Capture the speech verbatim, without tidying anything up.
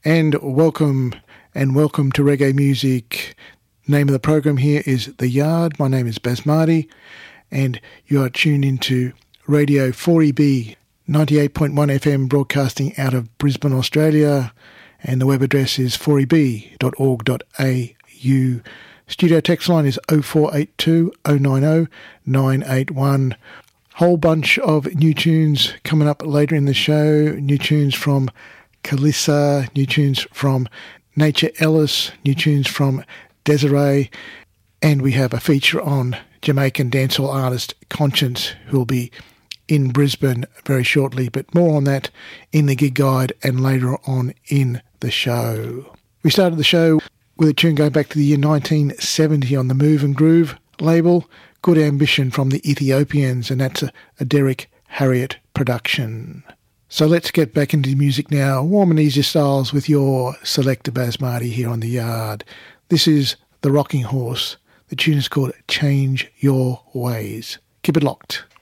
And welcome and welcome to Reggae Music. Name of the program here is The Yard. My name is Basmati and you are tuned into Radio four E B, ninety-eight point one F M, broadcasting out of Brisbane, Australia, and the web address is four e b dot org dot a u. Studio text line is oh four eight two, oh nine oh, nine eight one. Whole bunch of new tunes coming up later in the show. New tunes from Kalissa, new tunes from Nature Ellis, new tunes from Desiree, and we have a feature on Jamaican dancehall artist Conscience, who will be in Brisbane very shortly, but more on that in the gig guide and later on in the show. We started the show with a tune going back to the year nineteen seventy on the Move and Groove label, Good Ambition from the Ethiopians, and that's a, a Derek Harriott production. So let's get back into music now. Warm and easy styles with your selector Basmati here on The Yard. This is The Rocking Horse. The tune is called Change Your Ways. Keep it locked.